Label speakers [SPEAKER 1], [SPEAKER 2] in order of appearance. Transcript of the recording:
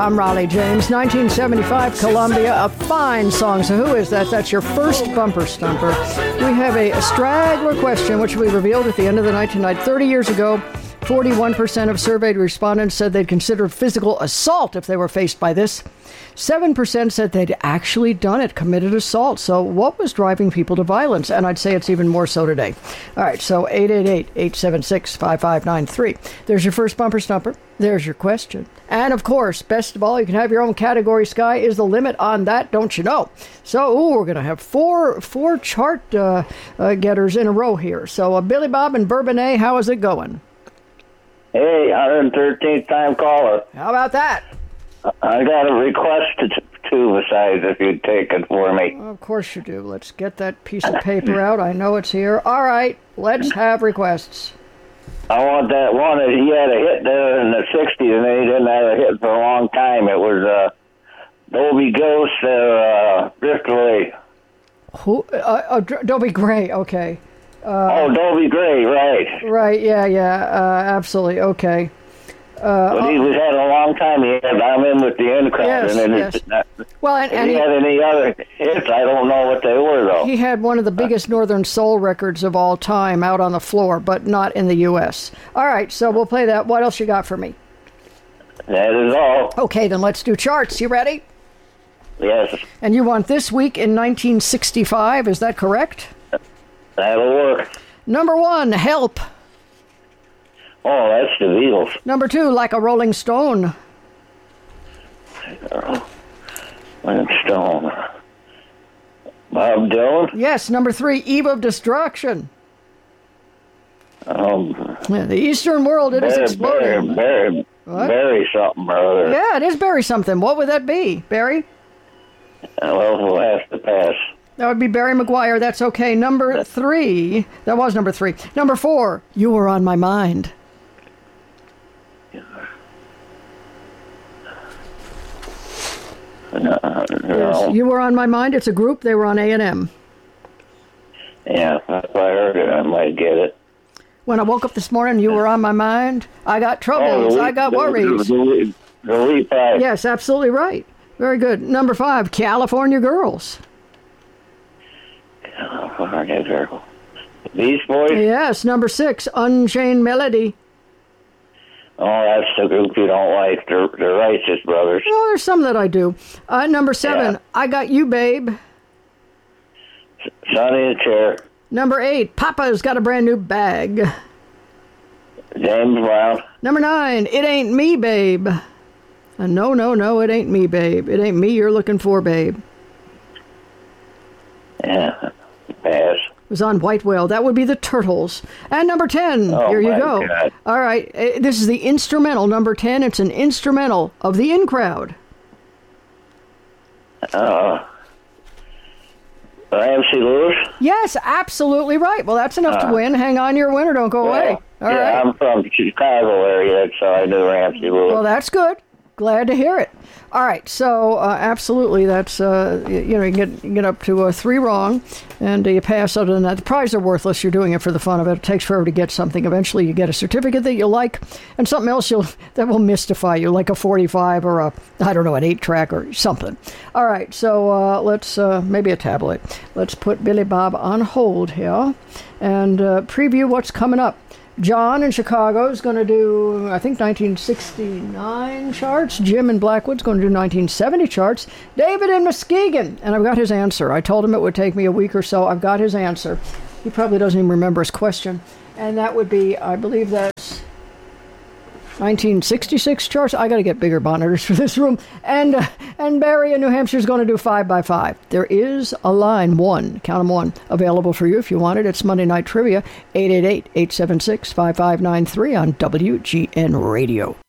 [SPEAKER 1] I'm Raleigh James. 1975, Columbia, a fine song. So who is that? That's your first bumper stumper. We have a straggler question, which we revealed at the end of the night tonight. 30 years ago, 41% of surveyed respondents said they'd consider physical assault if they were faced by this. 7% said they'd actually done it, committed assault. So what was driving people to violence? And I'd say it's even more so today. All right, so 888-876-5593. There's your first bumper stumper. There's your question. And, of course, best of all, you can have your own category. Sky is the limit on that, don't you know? So, we're going to have four chart getters in a row here. So, Billy Bob and Bourbonnais, how is it going?
[SPEAKER 2] Hey, 113th time caller.
[SPEAKER 1] How about that?
[SPEAKER 2] I got a request to besides if you'd take it for me.
[SPEAKER 1] Of course you do. Let's get that piece of paper out. I know it's here. All right, let's have requests.
[SPEAKER 2] I want that one that he had a hit there in the 60s, and then he didn't have a hit for a long time. It was Dobie Ghost, Drift Away.
[SPEAKER 1] Who? Dobie Gray, okay.
[SPEAKER 2] Dobie Gray, right.
[SPEAKER 1] Right, yeah, absolutely, okay.
[SPEAKER 2] But he was had a long time. I'm in with the In Crowd.
[SPEAKER 1] Yes,
[SPEAKER 2] and then
[SPEAKER 1] yes.
[SPEAKER 2] If he had any other hits, I don't know what they were, though.
[SPEAKER 1] He had one of the biggest Northern Soul records of all time out on the floor, but not in the U.S. All right, so we'll play that. What else you got for me?
[SPEAKER 2] That is all.
[SPEAKER 1] Okay, then let's do charts. You ready?
[SPEAKER 2] Yes.
[SPEAKER 1] And you want This Week in 1965, is that correct?
[SPEAKER 2] That'll work.
[SPEAKER 1] Number 1, Help.
[SPEAKER 2] Oh, that's the Beatles.
[SPEAKER 1] Number 2, Like a Rolling Stone.
[SPEAKER 2] Rolling Stone. Bob Dylan?
[SPEAKER 1] Yes. Number 3, Eve of Destruction. Yeah, the Eastern World, it is exploding.
[SPEAKER 2] Barry something or other.
[SPEAKER 1] Yeah, it is Barry something. What would that be, Barry?
[SPEAKER 2] Well, we'll have to pass.
[SPEAKER 1] That would be Barry McGuire. That's okay. Number 3. That was number 3. Number 4, You Were on My Mind.
[SPEAKER 2] No.
[SPEAKER 1] Yes, You Were on My Mind. It's a group. They were on A&M.
[SPEAKER 2] Yeah, if I heard it, I might get it.
[SPEAKER 1] When I woke up this morning, you were on my mind. I got troubles. I got worries.
[SPEAKER 2] The Lee Five.
[SPEAKER 1] Yes, absolutely right. Very good. Number 5, California Girls.
[SPEAKER 2] California Girls. Beach Boys?
[SPEAKER 1] Yes. Number 6, Unchained Melody.
[SPEAKER 2] Oh, that's the group you don't like. They're Righteous Brothers.
[SPEAKER 1] Well, there's some that I do. Number 7, I Got You, Babe.
[SPEAKER 2] Sonny and Cher.
[SPEAKER 1] Number 8, Papa's Got a Brand New Bag.
[SPEAKER 2] James Brown.
[SPEAKER 1] Number 9, It Ain't Me, Babe. No, it ain't me, babe. It ain't me you're looking for, babe.
[SPEAKER 2] Yeah, pass.
[SPEAKER 1] It was on White Whale. That would be the Turtles. And number 10, here you go.
[SPEAKER 2] God.
[SPEAKER 1] All right, this is the instrumental. Number 10, it's an instrumental of the In Crowd.
[SPEAKER 2] Ramsey Lewis?
[SPEAKER 1] Yes, absolutely right. Well, that's enough to win. Hang on, your winner. Don't go away. All right.
[SPEAKER 2] I'm from Chicago area, so I knew Ramsey Lewis.
[SPEAKER 1] Well, that's good. Glad to hear it. All right, so absolutely, that's you get up to 3 wrong, and you pass. Other than that, the prizes are worthless. You're doing it for the fun of it. It takes forever to get something. Eventually, you get a certificate that you like, and something else that will mystify you, like a 45 or an 8-track or something. All right, so let's maybe a tablet. Let's put Billy Bob on hold here, and preview what's coming up. John in Chicago is going to do, I think, 1969 charts. Jim in Blackwood's going to do 1970 charts. David in Muskegon, and I've got his answer. I told him it would take me a week or so. I've got his answer. He probably doesn't even remember his question. And that would be, I believe that's 1966 charts. I got to get bigger monitors for this room. And Barry in New Hampshire is going to do 5x5. There is a line 1, count them 1, available for you if you want it. It's Monday Night Trivia, 888-876-5593 on WGN Radio.